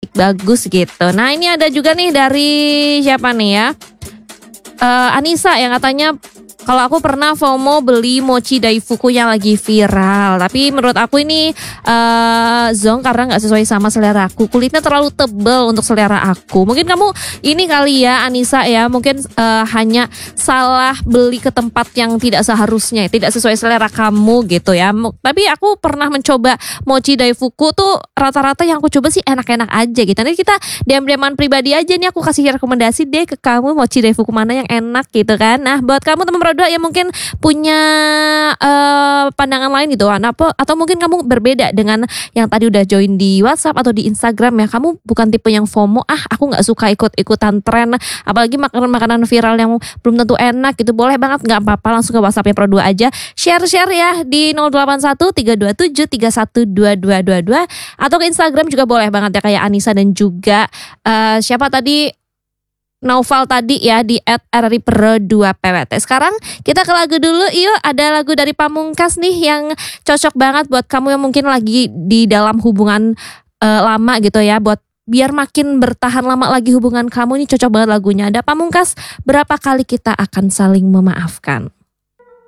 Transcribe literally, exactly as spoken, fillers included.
bagus gitu. Nah ini ada juga nih dari siapa nih ya? Uh, Anissa yang katanya kalau aku pernah FOMO beli mochi daifuku yang lagi viral. Tapi menurut aku ini uh, zonk karena gak sesuai sama selera aku. Kulitnya terlalu tebal untuk selera aku. Mungkin kamu ini kali ya Anissa ya. Mungkin uh, hanya salah beli ke tempat yang tidak seharusnya. Tidak sesuai selera kamu gitu ya. Tapi aku pernah mencoba mochi daifuku tuh rata-rata yang aku coba sih enak-enak aja gitu. Nanti kita diam-diaman pribadi aja nih. Aku kasih rekomendasi deh ke kamu mochi daifuku mana yang enak gitu kan. Nah buat kamu teman Brodua yang mungkin punya uh, pandangan lain gitu nah, atau mungkin kamu berbeda dengan yang tadi udah join di WhatsApp atau di Instagram ya, kamu bukan tipe yang FOMO, ah aku gak suka ikut-ikutan tren apalagi makanan-makanan viral yang belum tentu enak gitu, boleh banget, gak apa-apa, langsung ke WhatsAppnya Brodua aja, share-share ya di nol delapan satu tiga dua tujuh tiga satu dua dua dua dua atau ke Instagram juga boleh banget ya kayak Anissa dan juga uh, siapa tadi Naufal tadi ya di et r r i pro dua p w t. Sekarang kita ke lagu dulu yuk. Ada lagu dari Pamungkas nih yang cocok banget buat kamu yang mungkin lagi di dalam hubungan uh, lama gitu ya. Buat biar makin bertahan lama lagi hubungan kamu, ini cocok banget lagunya. Ada Pamungkas, berapa kali kita akan saling memaafkan.